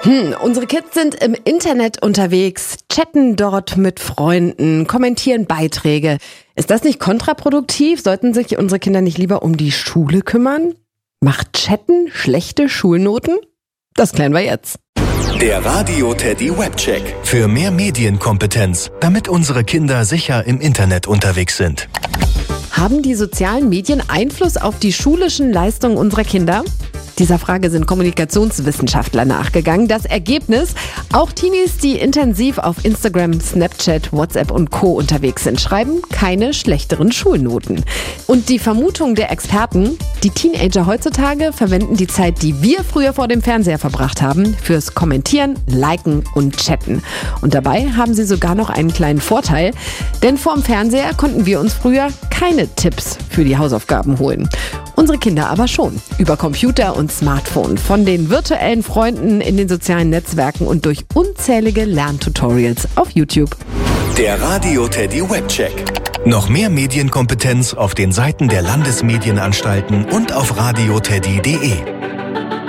Unsere Kids sind im Internet unterwegs, chatten dort mit Freunden, kommentieren Beiträge. Ist das nicht kontraproduktiv? Sollten sich unsere Kinder nicht lieber um die Schule kümmern? Macht Chatten schlechte Schulnoten? Das klären wir jetzt. Der Radio Teddy Webcheck. Für mehr Medienkompetenz, damit unsere Kinder sicher im Internet unterwegs sind. Haben die sozialen Medien Einfluss auf die schulischen Leistungen unserer Kinder? Dieser Frage sind Kommunikationswissenschaftler nachgegangen. Das Ergebnis: Auch Teenies, die intensiv auf Instagram, Snapchat, WhatsApp und Co. unterwegs sind, schreiben keine schlechteren Schulnoten. Und die Vermutung der Experten: Die Teenager heutzutage verwenden die Zeit, die wir früher vor dem Fernseher verbracht haben, fürs Kommentieren, Liken und Chatten. Und dabei haben sie sogar noch einen kleinen Vorteil, denn vorm Fernseher konnten wir uns früher keine Tipps für die Hausaufgaben holen. Unsere Kinder aber schon. Über Computer und Smartphone, von den virtuellen Freunden in den sozialen Netzwerken und durch unzählige Lerntutorials auf YouTube. Der Radio Teddy Webcheck. Noch mehr Medienkompetenz auf den Seiten der Landesmedienanstalten und auf radioteddy.de.